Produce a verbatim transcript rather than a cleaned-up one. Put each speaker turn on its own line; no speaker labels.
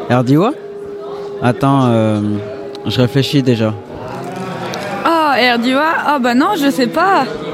Erdiois? Attends, euh, je réfléchis déjà.
Oh, Erdiois? Ah bah non, je sais pas.